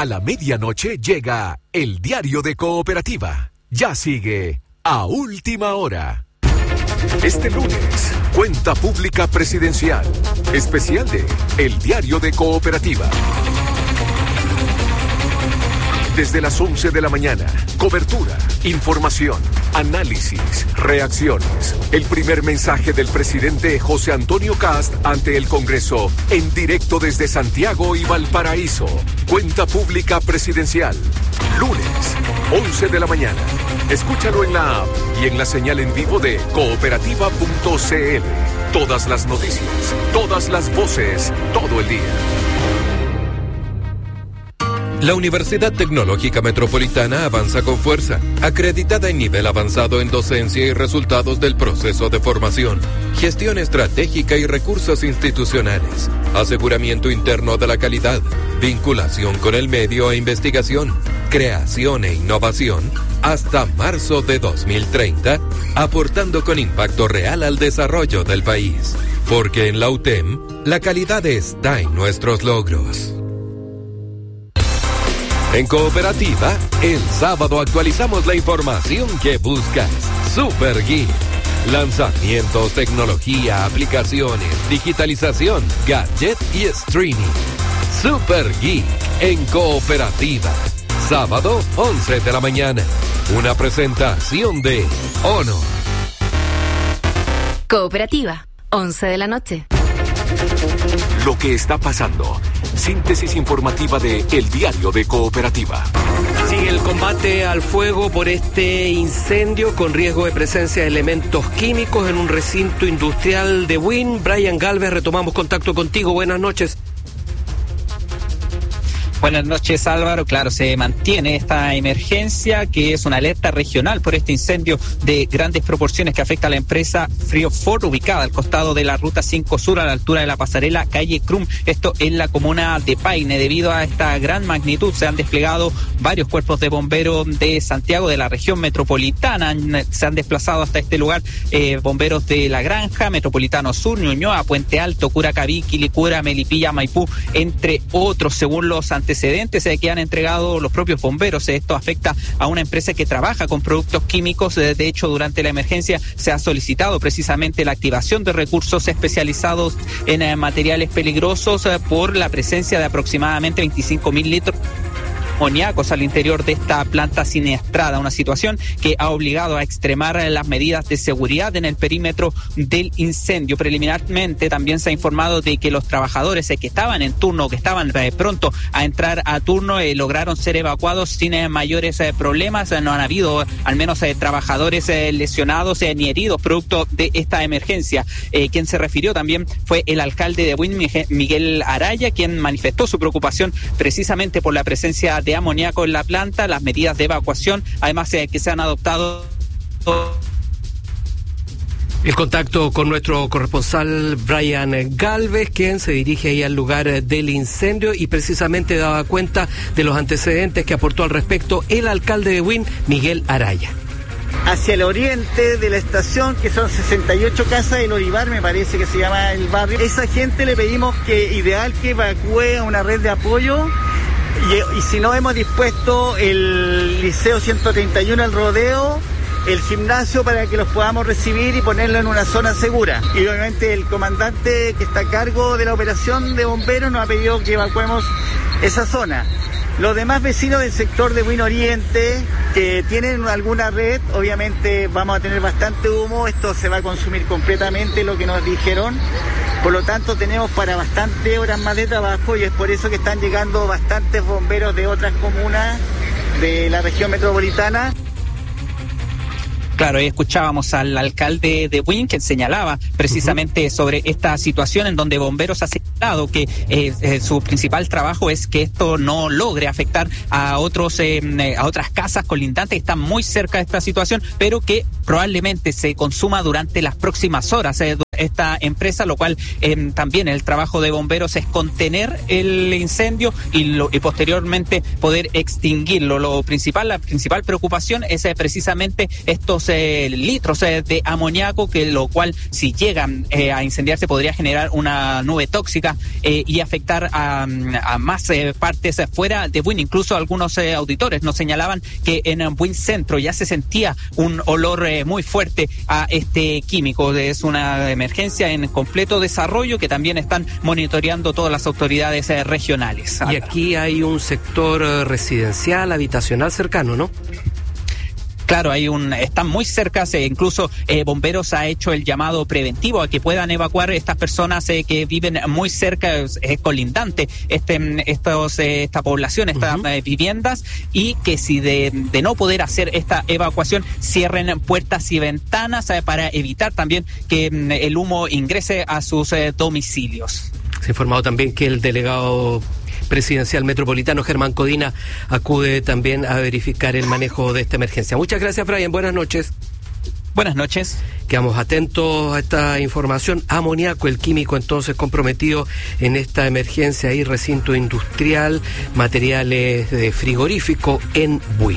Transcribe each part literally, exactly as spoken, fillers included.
A la medianoche llega el diario de Cooperativa. Ya sigue a última hora. Este lunes, cuenta pública presidencial. Especial de El Diario de Cooperativa. Desde las once de la mañana, cobertura, información, análisis, reacciones. El primer mensaje del presidente José Antonio Kast ante el Congreso, en directo desde Santiago y Valparaíso. Cuenta pública presidencial. Lunes, once de la mañana. Escúchalo en la app y en la señal en vivo de cooperativa punto c l. Todas las noticias, todas las voces, todo el día. La Universidad Tecnológica Metropolitana avanza con fuerza, acreditada en nivel avanzado en docencia y resultados del proceso de formación, gestión estratégica y recursos institucionales, aseguramiento interno de la calidad, vinculación con el medio e investigación, creación e innovación, hasta marzo de dos mil treinta, aportando con impacto real al desarrollo del país. Porque en la U T E M, la calidad está en nuestros logros. En Cooperativa, el sábado actualizamos la información que buscas. Super Geek. Lanzamientos, tecnología, aplicaciones, digitalización, gadget y streaming. Super Geek en Cooperativa. Sábado, once de la mañana. Una presentación de Honor. Cooperativa, once de la noche. Lo que está pasando. Síntesis informativa de El Diario de Cooperativa. Sigue el combate al fuego por este incendio con riesgo de presencia de elementos químicos en un recinto industrial de Buin. Brian Galvez, retomamos contacto contigo. Buenas noches. Buenas noches, Álvaro. Claro, se mantiene esta emergencia, que es una alerta regional por este incendio de grandes proporciones que afecta a la empresa Friofor, ubicada al costado de la Ruta cinco Sur, a la altura de la pasarela calle Crum. Esto en la comuna de Paine. Debido a esta gran magnitud, se han desplegado varios cuerpos de bomberos de Santiago, de la región metropolitana. Se han desplazado hasta este lugar eh, bomberos de La Granja, Metropolitano Sur, Ñuñoa, Puente Alto, Curacaví, Quilicura, Melipilla, Maipú, entre otros. Según los antecedentes que han entregado los propios bomberos, esto afecta a una empresa que trabaja con productos químicos. De hecho, durante la emergencia se ha solicitado precisamente la activación de recursos especializados en materiales peligrosos por la presencia de aproximadamente veinticinco mil litros amoníacos al interior de esta planta siniestrada, una situación que ha obligado a extremar las medidas de seguridad en el perímetro del incendio. Preliminarmente también se ha informado de que los trabajadores que estaban en turno, que estaban eh, pronto a entrar a turno, eh, lograron ser evacuados sin eh, mayores eh, problemas. No han habido al menos eh, trabajadores eh, lesionados eh, ni heridos producto de esta emergencia. Eh, quien se refirió también fue el alcalde de Buin, Miguel Araya, quien manifestó su preocupación precisamente por la presencia de amoníaco en la planta, las medidas de evacuación, además eh, que se han adoptado. El contacto con nuestro corresponsal Brian Galvez, quien se dirige ahí al lugar del incendio y precisamente daba cuenta de los antecedentes que aportó al respecto el alcalde de Buin, Miguel Araya. Hacia el oriente de la estación, que son sesenta y ocho casas, el Olivar, me parece que se llama el barrio. Esa gente le pedimos que ideal que evacúe a una red de apoyo. Y, y si no, hemos dispuesto el Liceo ciento treinta y uno, el Rodeo, el gimnasio, para que los podamos recibir y ponerlo en una zona segura. Y obviamente el comandante que está a cargo de la operación de bomberos nos ha pedido que evacuemos esa zona. Los demás vecinos del sector de Buin Oriente que tienen alguna red, obviamente vamos a tener bastante humo, esto se va a consumir completamente, lo que nos dijeron. Por lo tanto, tenemos para bastantes horas más de trabajo y es por eso que están llegando bastantes bomberos de otras comunas de la región metropolitana. Claro, ahí escuchábamos al alcalde de Buin, que señalaba precisamente uh-huh. sobre esta situación en donde bomberos ha señalado que eh, eh, su principal trabajo es que esto no logre afectar a otros eh, a otras casas colindantes que están muy cerca de esta situación, pero que probablemente se consuma durante las próximas horas. Eh, esta empresa, lo cual eh, también el trabajo de bomberos es contener el incendio y, lo, y posteriormente poder extinguirlo. Lo principal, la principal preocupación es eh, precisamente estos eh, litros eh, de amoníaco, que lo cual si llegan eh, a incendiarse podría generar una nube tóxica eh, y afectar a, a más eh, partes fuera de Buin. Incluso algunos eh, auditores nos señalaban que en Buin Centro ya se sentía un olor eh, muy fuerte a este químico. Es una emergencia en completo desarrollo que también están monitoreando todas las autoridades eh, regionales. Y aquí hay un sector eh, residencial, habitacional cercano, ¿no? Claro, hay un, están muy cerca, eh, incluso eh, Bomberos ha hecho el llamado preventivo a que puedan evacuar estas personas eh, que viven muy cerca, es eh, colindante este, estos, eh, esta población, estas uh-huh. eh, viviendas, y que si de, de no poder hacer esta evacuación, cierren puertas y ventanas eh, para evitar también que mm, el humo ingrese a sus eh, domicilios. Se ha informado también que el delegado presidencial metropolitano Germán Codina acude también a verificar el manejo de esta emergencia. Muchas gracias, Brian. Buenas noches. Buenas noches. Quedamos atentos a esta información. Amoníaco, el químico entonces comprometido en esta emergencia y recinto industrial, materiales de frigorífico en Buin.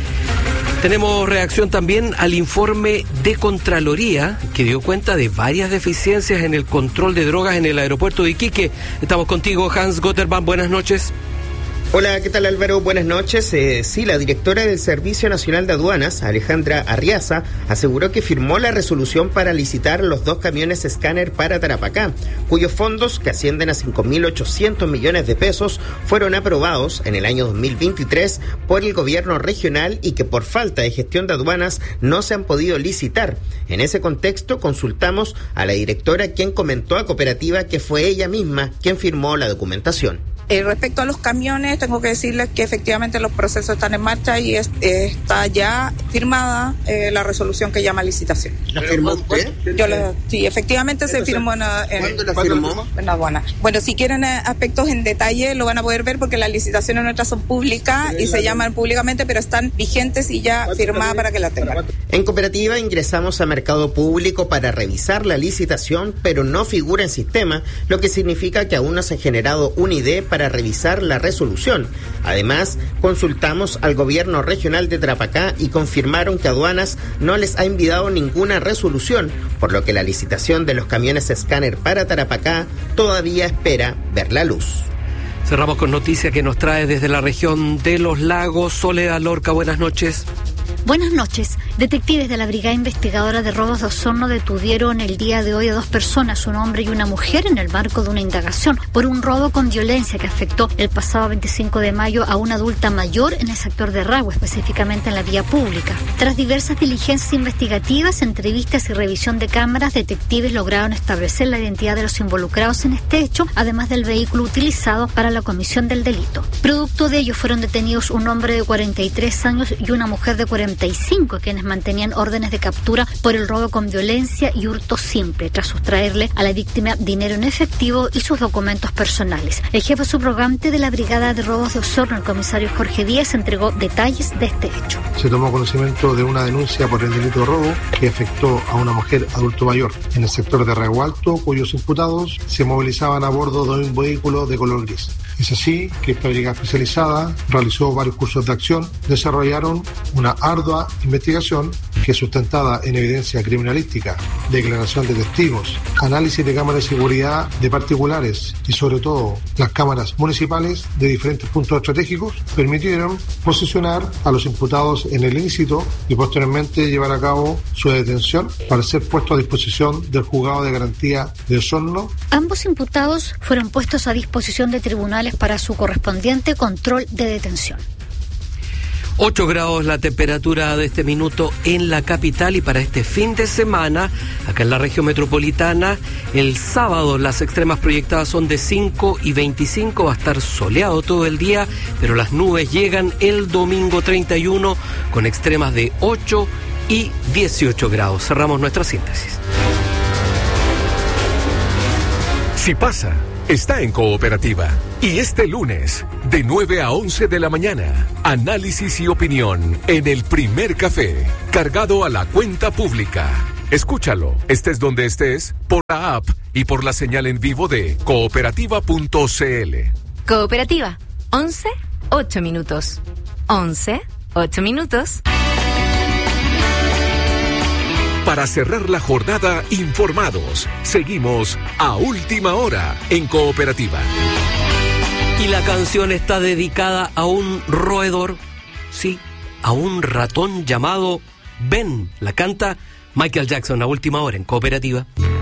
Tenemos reacción también al informe de Contraloría, que dio cuenta de varias deficiencias en el control de drogas en el aeropuerto de Iquique. Estamos contigo, Hans Gotterman. Buenas noches. Hola, ¿qué tal, Álvaro? Buenas noches. Eh, sí, la directora del Servicio Nacional de Aduanas, Alejandra Arriaza, aseguró que firmó la resolución para licitar los dos camiones escáner para Tarapacá, cuyos fondos, que ascienden a cinco mil ochocientos millones de pesos, fueron aprobados en el año dos mil veintitrés por el gobierno regional y que por falta de gestión de aduanas no se han podido licitar. En ese contexto, consultamos a la directora, quien comentó a Cooperativa que fue ella misma quien firmó la documentación. Eh, respecto a los camiones, tengo que decirles que efectivamente los procesos están en marcha y es, eh, está ya firmada eh, la resolución que llama licitación. ¿La firmó usted? Yo la, sí, efectivamente se firmó en, en, ¿Cuándo la firmó? En la aduana. Bueno, si quieren eh, aspectos en detalle lo van a poder ver porque las licitaciones nuestras son públicas y se llaman públicamente, pero están vigentes y ya firmadas para que la tengan. En Cooperativa ingresamos a Mercado Público para revisar la licitación, pero no figura en sistema, lo que significa que aún no se ha generado una I D para revisar la resolución. Además, consultamos al gobierno regional de Tarapacá y confirmaron que Aduanas no les ha enviado ninguna resolución, por lo que la licitación de los camiones escáner para Tarapacá todavía espera ver la luz. Cerramos con noticia que nos trae desde la región de Los Lagos. Soledad Lorca, buenas noches. Buenas noches. Detectives de la Brigada Investigadora de Robos de Osorno detuvieron el día de hoy a dos personas, un hombre y una mujer, en el marco de una indagación por un robo con violencia que afectó el pasado veinticinco de mayo a una adulta mayor en el sector de Rahue, específicamente en la vía pública. Tras diversas diligencias investigativas, entrevistas y revisión de cámaras, detectives lograron establecer la identidad de los involucrados en este hecho, además del vehículo utilizado para la comisión del delito. Producto de ello fueron detenidos un hombre de cuarenta y tres años y una mujer de cuarenta y cinco, quienes mantenían órdenes de captura por el robo con violencia y hurto simple, tras sustraerle a la víctima dinero en efectivo y sus documentos personales. El jefe subrogante de la Brigada de Robos de Osorno, el comisario Jorge Díaz, entregó detalles de este hecho. Se tomó conocimiento de una denuncia por el delito de robo que afectó a una mujer adulto mayor en el sector de Rahue Alto, cuyos imputados se movilizaban a bordo de un vehículo de color gris. Es así que esta brigada especializada realizó varios cursos de acción, desarrollaron una ardua investigación que, sustentada en evidencia criminalística, declaración de testigos, análisis de cámaras de seguridad de particulares y sobre todo las cámaras municipales de diferentes puntos estratégicos, permitieron posicionar a los imputados en el ilícito y posteriormente llevar a cabo su detención para ser puestos a disposición del juzgado de garantía de Osorno. Ambos imputados fueron puestos a disposición de tribunales para su correspondiente control de detención. ocho grados la temperatura de este minuto en la capital, y para este fin de semana, acá en la región metropolitana, el sábado las extremas proyectadas son de cinco y veinticinco, va a estar soleado todo el día, pero las nubes llegan el domingo treinta y uno con extremas de ocho y dieciocho grados. Cerramos nuestra síntesis. Si pasa, está en Cooperativa. Y este lunes, de nueve a once de la mañana, análisis y opinión en el primer café, cargado a la cuenta pública. Escúchalo, estés donde estés, por la app y por la señal en vivo de cooperativa punto c l. Cooperativa, once, ocho minutos. once, ocho minutos. Para cerrar la jornada informados, seguimos a última hora en Cooperativa. Y la canción está dedicada a un roedor, sí, a un ratón llamado Ben. La canta Michael Jackson a última hora en Cooperativa.